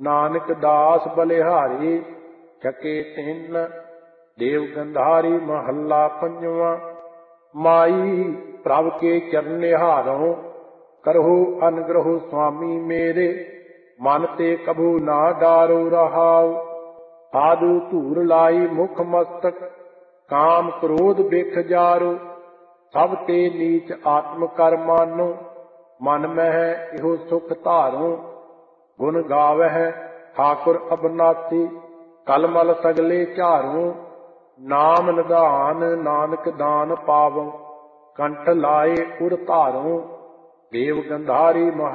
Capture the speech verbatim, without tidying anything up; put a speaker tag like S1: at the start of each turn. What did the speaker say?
S1: नानक दास बलिहारी छके तिन। देव गंधारी महला पंजवा। माई प्रभ के चरनिहारों करहु अनुग्रह स्वामी मेरे। मन ते कभू ना डारो रहाओ। साधु धूर लाई मुख मस्तक काम क्रोध बिख जारो। सब ते नीच आत्म कर मानो मन मह इहो सुख धारो। गुण गावह ठाकुर अबनासी कलमल सगले झारो। नाम निधान नानक दान पावो कंठ लाए उर धारो। देव गंधारी